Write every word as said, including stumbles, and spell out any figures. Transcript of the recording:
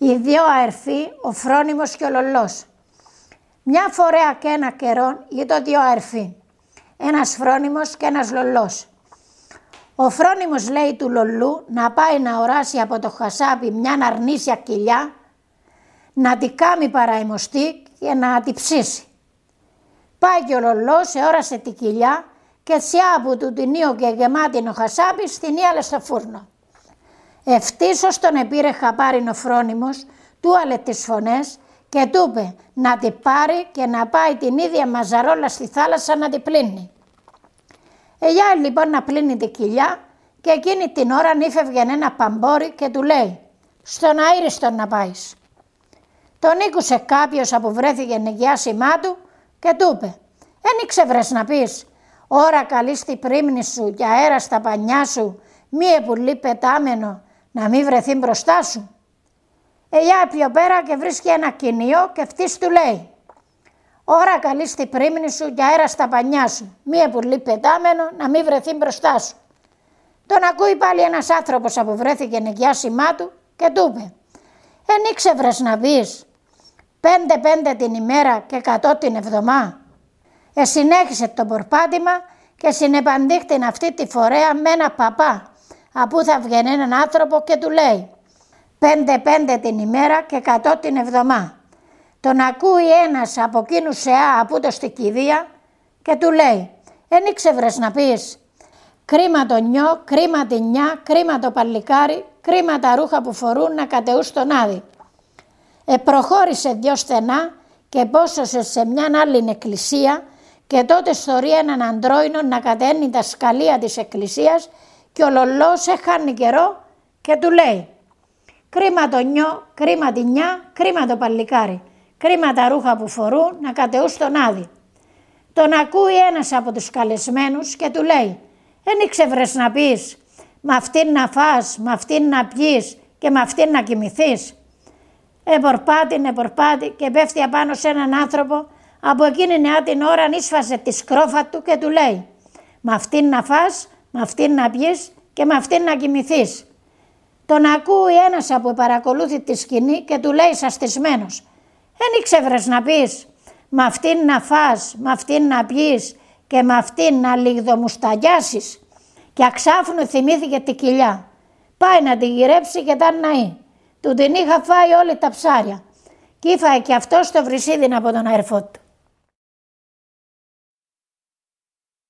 Οι δύο αερφοί, ο Φρόνιμος και ο Λολός. Μια φορά και ένα καιρό ήταν δύο αερφοί, ένας Φρόνιμος και ένας Λολός. Ο Φρόνιμος λέει του Λολού να πάει να οράσει από το χασάπι μια αρνήσια κοιλιά, να τη κάμει παραημοστή και να τη ψήσει. Πάει και ο Λολός, όρασε τη κοιλιά και τσιά που του την ίο και γεμάτη ο χασάπι την ίαλε στο φούρνο. Ευτύσσως τον επήρε χαπάριν ο Φρόνιμος, του άλε τις φωνές και του είπε να τη πάρει και να πάει την ίδια μαζαρόλα στη θάλασσα να τη πλύνει. Ελιά λοιπόν να πλύνει τη κοιλιά και εκείνη την ώρα νύφευγε ένα παμπόρι και του λέει «Στον αήριστον να πάεις». Τον ήκουσε κάποιος που βρέθηκε νοικιάσιμά του και του είπε «Εν ήξευρες να πεις, ώρα καλή στη πρίμνη σου και αέρα στα πανιά σου, μη επουλή πετάμενο να μην βρεθεί μπροστά σου». Ελιά πιο πέρα και βρίσκει ένα κοινίο και αυτής του λέει «Ώρα καλή στη πρίμνη σου και αέρα στα πανιά σου, μη επουλή πετάμενο να μην βρεθεί μπροστά σου». Τον ακούει πάλι ένας άνθρωπος που βρέθηκε νοικιάσιμά του και του είπε «Εν ήξευρες να πεις, πέντε πέντε την ημέρα και εκατό την εβδομά». Εσυνέχισε το πορπάτημα και συνεπαντήχτην αυτή τη φορέα με ένα παπά, απού θα βγαίνει έναν άνθρωπο και του λέει «Πέντε πέντε την ημέρα και εκατό την εβδομά». Τον ακούει ένας από εκείνους σεά από το στη κηδεία και του λέει «Εν ήξευρες να πεις, κρίμα το νιό, κρίμα τη νιά, κρίμα το παλικάρι, κρίμα τα ρούχα που φορούν να κατεούν στον άδη». Επροχώρησε δυο στενά και πόσωσε σε μιαν άλλη εκκλησία και τότε στορεί έναν αντρόινο να καταίνει τα σκαλία της εκκλησίας και ο Λολός έχανε καιρό και του λέει «Κρίμα το νιό, κρίμα τη νιά, κρίμα το παλικάρι, κρίμα τα ρούχα που φορούν να κατεούν στον άδη». Τον ακούει ένας από τους καλεσμένους και του λέει «Εν ήξευρες να πεις, μ' αυτήν να φας, μ' αυτήν να πιείς και μ' αυτήν να κοιμηθείς». Επορπάτη, επορπάτη και πέφτει απάνω σε έναν άνθρωπο, από εκείνη νεά την ώρα ίσφασε τη σκρόφα του και του λέει «Μ' αυτήν να φας, μ' αυτήν να πιείς και μ' αυτήν να κοιμηθείς». Τον ακούει ένας που παρακολούθει τη σκηνή και του λέει σαστισμένος «Εν ήξευρες να πεις, μ' αυτήν να φας, μ' αυτήν να πιείς και μ' αυτήν να λιγδομουσταγιάσεις». Και αξάφνου θυμήθηκε τη κοιλιά. Πάει να τη γυρέψει και τα ναεί. Του την είχα φάει όλη τα ψάρια. Κι ήφαε και αυτός το βρυσίδιν από τον αερφό του.